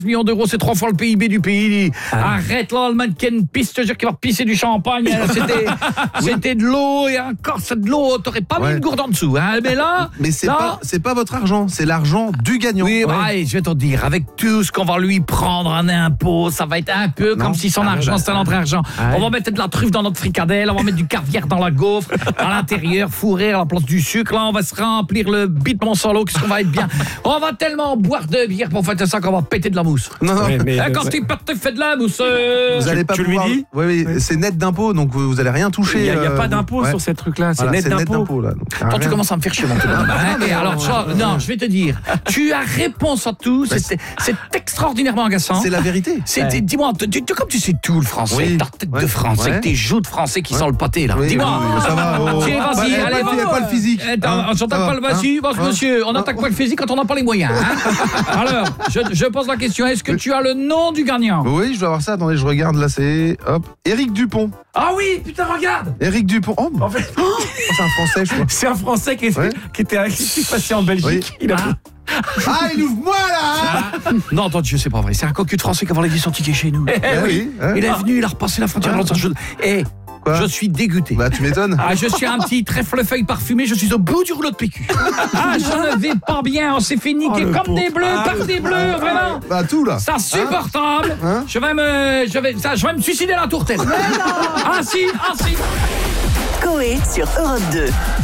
millions d'euros, c'est 3 fois le PIB du pays. Arrête là, le mannequin pisse, je te jure qu'il va pisser du champagne. C'était de l'eau et encore c'est de l'eau, t'aurais pas mis une gourde en dessous. Hein. Mais là, c'est pas votre argent, c'est l'argent du gagnant. Oui, je vais te dire, avec tout ce qu'on va lui prendre en impôts, ça va être un peu comme si son argent c'était notre argent. On va mettre de la truffe dans notre fricadelle, on va mettre du caviar dans la gaufre, à l'intérieur, fourrer à la place du sucre. Là, on va se remplir le bit mon solo, qu'est-ce qu'on va être bien. On va tellement boire de bière pour fêter ça qu'on va péter de la mousse. Non. Quand tu fais de la mousse, vous allez pas pouvoir. Oui, c'est net d'impôts, donc vous allez rien toucher. Il y a pas d'impôt sur cette truc-là, c'est net d'impôt là. Toi, tu commences à me faire chier maintenant. Alors, non, je vais te dire, tu as réponse à tout. C'est extraordinairement agaçant. C'est la vérité. Dis-moi, comme tu sais tout le français, ta tête de français, tes joues de français qui sont le pâté là. Dis-moi. Ça va. Vas-y, allez, il n'y a pas le physique. On s'attaque pas le monsieur. On n'attaque pas le physique quand on n'a pas les moyens. Alors, je pose la question. Est-ce que tu as le nom du gagnant? Oui, je dois avoir ça. Attendez, je regarde là. C'est Éric Dupont. Ah oui, putain, regarde. Éric Dupont. En fait, c'est un Français, je crois. C'est un Français qui était passé en Belgique. Il ouvre-moi là. Non, attends, c'est pas vrai. C'est un cocu de Français qui a vendu son ticket chez nous. Il est venu, il a repassé la frontière. Je suis dégoûté. Bah, tu m'étonnes. Je suis un petit trèfle-feuille parfumé, je suis au bout du rouleau de PQ. Je ne vais pas bien, on s'est fait niquer comme des bleus, par des bleus, vraiment. Bah, tout là. C'est insupportable. Je vais me suicider à la tourtelle. Si. Coé sur Europe 2.